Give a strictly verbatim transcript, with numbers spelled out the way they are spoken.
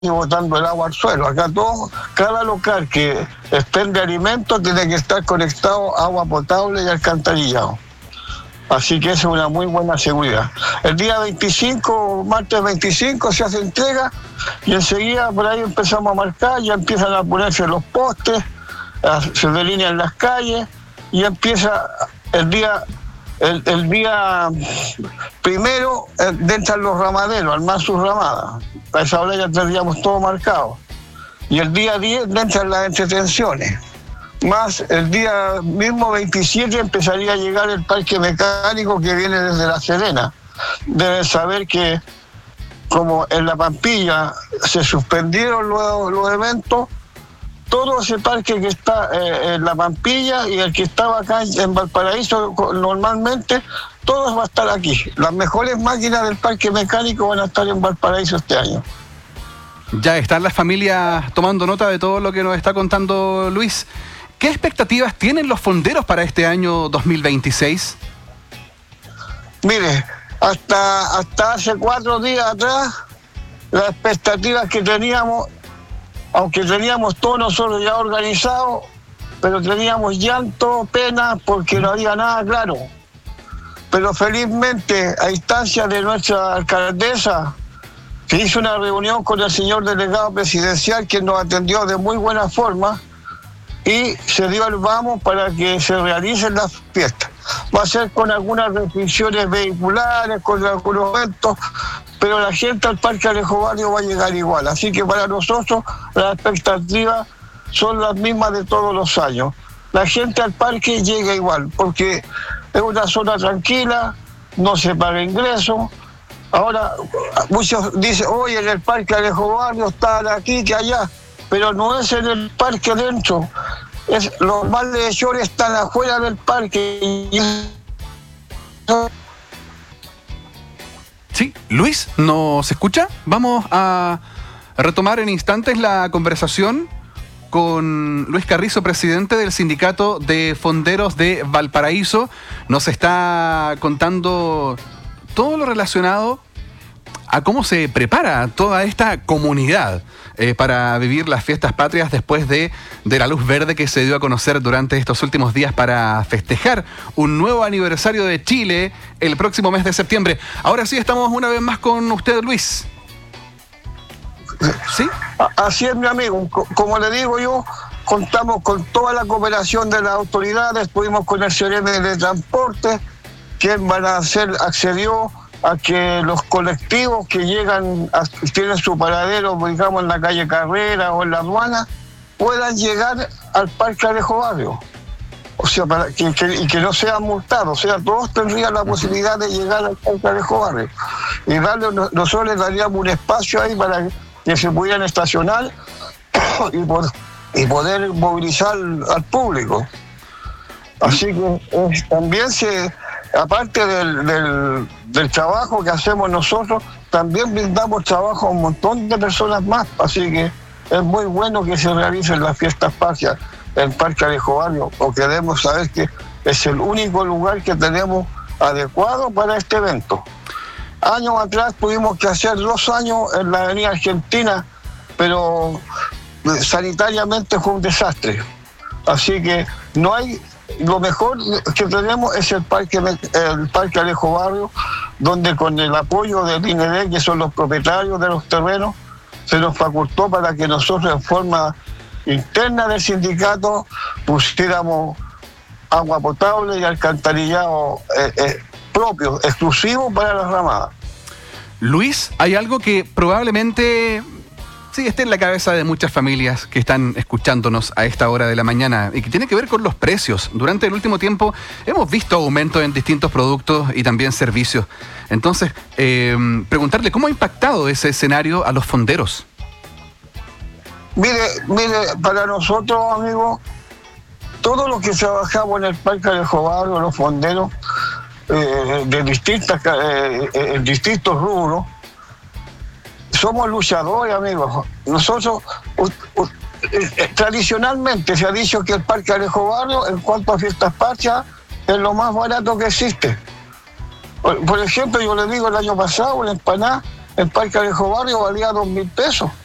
y botando el agua al suelo. Acá todo, cada local que expende alimentos tiene que estar conectado a agua potable y alcantarillado. Así que eso es una muy buena seguridad. El día veinticinco, martes veinticinco, se hace entrega y enseguida por ahí empezamos a marcar, ya empiezan a ponerse los postes, se delinean las calles y empieza el día el, el día primero, entran los ramaderos, armar sus ramadas. A esa hora ya tendríamos todo marcado. Y el día diez entran las entretenciones. Más el día mismo veintisiete empezaría a llegar el parque mecánico que viene desde La Serena. Deben saber que como en La Pampilla se suspendieron los, los eventos, todo ese parque que está eh, en La Pampilla y el que estaba acá en Valparaíso normalmente, todos va a estar aquí. Las mejores máquinas del parque mecánico van a estar en Valparaíso este año. Ya están las familias tomando nota de todo lo que nos está contando Luis. ¿Qué expectativas tienen los fonderos para este año dos mil veintiséis? Mire, hasta, hasta hace cuatro días atrás, las expectativas que teníamos, aunque teníamos todo nosotros ya organizado, pero teníamos llanto, pena, porque no había nada claro. Pero felizmente, a instancia de nuestra alcaldesa, se hizo una reunión con el señor delegado presidencial, que nos atendió de muy buena forma, y se dio el vamos para que se realicen las fiestas. Va a ser con algunas restricciones vehiculares, con algunos eventos, pero la gente al Parque Alejo Barrio va a llegar igual. Así que para nosotros las expectativas son las mismas de todos los años. La gente al parque llega igual, porque es una zona tranquila, no se paga ingreso. Ahora, muchos dicen, oye, en el Parque Alejo Barrio están aquí que allá, pero no es en el parque dentro. Es, los malhechores están afuera del parque. Sí, Luis, ¿nos escucha? Vamos a retomar en instantes la conversación con Luis Carrizo, presidente del Sindicato de Fonderos de Valparaíso. Nos está contando todo lo relacionado a cómo se prepara toda esta comunidad eh, para vivir las fiestas patrias después de, de la luz verde que se dio a conocer durante estos últimos días para festejar un nuevo aniversario de Chile el próximo mes de septiembre. Ahora sí, estamos una vez más con usted, Luis. ¿Sí? Así es, mi amigo. Como le digo yo, contamos con toda la cooperación de las autoridades, estuvimos con el C R M de Transporte, quien van a hacer, accedió a que los colectivos que llegan, a, tienen su paradero, digamos, en la calle Carrera o en la aduana, puedan llegar al Parque Alejo Barrio. O sea, para que, que, y que no sean multados. O sea, todos tendrían la posibilidad de llegar al Parque Alejo Barrio. Y darle, nosotros les daríamos un espacio ahí para que se pudieran estacionar y, por, y poder movilizar al público. Así que eh, también se... Aparte del, del, del trabajo que hacemos nosotros, también brindamos trabajo a un montón de personas más. Así que es muy bueno que se realicen las fiestas patrias en el Parque Alejo Barrio, porque debemos saber que es el único lugar que tenemos adecuado para este evento. Años atrás tuvimos que hacer dos años en la Avenida Argentina, pero sanitariamente fue un desastre. Así que no hay... Lo mejor que tenemos es el parque, el parque Alejo Barrio, donde con el apoyo del I N E D, que son los propietarios de los terrenos, se nos facultó para que nosotros en forma interna del sindicato pusiéramos agua potable y alcantarillado eh, eh, propio, exclusivo para las ramadas. Luis, hay algo que probablemente... sí, está en la cabeza de muchas familias que están escuchándonos a esta hora de la mañana y que tiene que ver con los precios. Durante el último tiempo hemos visto aumento en distintos productos y también servicios. Entonces, eh, preguntarle cómo ha impactado ese escenario a los fonderos. Mire, mire, para nosotros, amigos, todo lo que trabajamos en el Parque Alejo Barrio, los fonderos, eh, de distintas, eh, eh, distintos rubros, somos luchadores, amigos. Nosotros, uh, uh, eh, tradicionalmente se ha dicho que el Parque Alejo Barrio, en cuanto a fiestas patrias, es lo más barato que existe. Por, por ejemplo, yo le digo, el año pasado, la empanada, el Parque Alejo Barrio valía dos mil pesos.